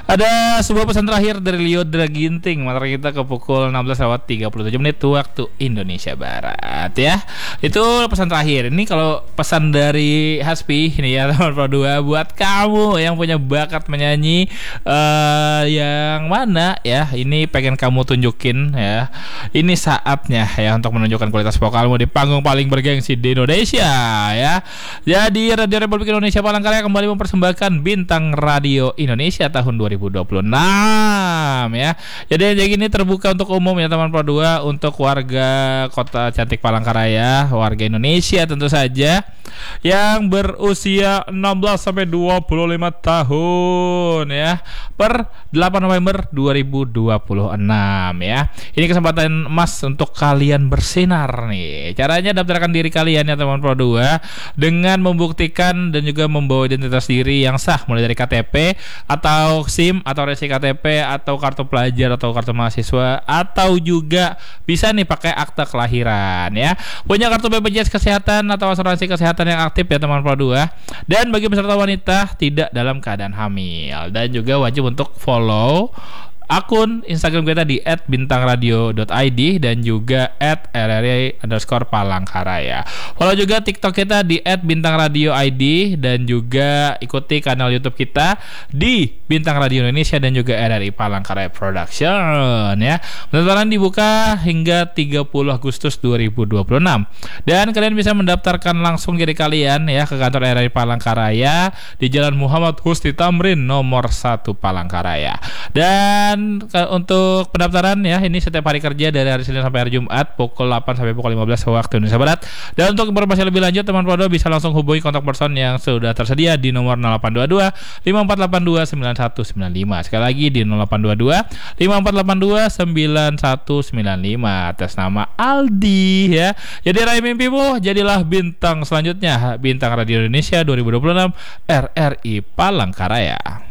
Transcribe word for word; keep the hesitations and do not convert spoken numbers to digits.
Ada sebuah pesan terakhir dari Leo Draginting. Materi kita ke pukul enam belas lewat tiga puluh tujuh menit waktu Indonesia Barat ya. Itu pesan terakhir. Ini kalau pesan dari Haspi ini ya teman Pro dua buat kamu yang punya bakat menyanyi uh, yang mana ya, ini pengen kamu tunjukin ya. Ini saatnya ya untuk menunjukkan kualitas vokalmu di panggung paling bergengsi di Indonesia ya. Jadi Radio Republik Indonesia Palangkaraya kembali mempersembahkan Bintang Radio Indonesia tahun dua ribu dua puluh enam ya. Jadi yang ini terbuka untuk umum ya teman Pro dua, untuk warga Kota Cantik Palangkaraya, warga Indonesia tentu saja yang berusia enam belas sampai dua puluh lima tahun ya, per delapan November dua ribu dua puluh enam ya. Ini kesempatan emas untuk kalian bersinar nih. Caranya daftarkan diri kalian ya teman Pro dua dengan membuktikan dan juga membawa identitas diri yang sah, mulai dari K T P atau SIM atau resi K T P atau kartu pelajar atau kartu mahasiswa, atau juga bisa nih pakai akta kelahiran ya. Punya kartu B P J S kesehatan atau asuransi kesehatan yang aktif ya teman Pro dua. Dan bagi peserta wanita tidak dalam keadaan hamil, dan juga wajib untuk follow akun Instagram kita di et bintang radio dot i d dan juga et r r i underscore palangkaraya. Follow juga TikTok kita di et bintang radio i d, dan juga ikuti kanal YouTube kita di Bintang Radio Indonesia dan juga R R I Palangkaraya Production ya. Pendaftaran dibuka hingga tiga puluh Agustus dua ribu dua puluh enam, dan kalian bisa mendaftarkan langsung diri kalian ya ke kantor R R I Palangkaraya di Jalan Muhammad Husni Tamrin nomor satu Palangkaraya. Dan ke, untuk pendaftaran ya, ini setiap hari kerja dari hari Senin sampai hari Jumat pukul delapan sampai pukul lima belas waktu Indonesia Barat. Dan untuk informasi lebih lanjut teman Pro dua bisa langsung hubungi kontak person yang sudah tersedia di nomor nol delapan dua dua lima empat delapan dua sembilan satu sembilan lima. Sekali lagi di nol delapan dua dua lima empat delapan dua sembilan satu sembilan lima atas nama Aldi ya. Jadi raih mimpimu, jadilah bintang selanjutnya Bintang Radio Indonesia dua ribu dua puluh enam R R I Palangkaraya.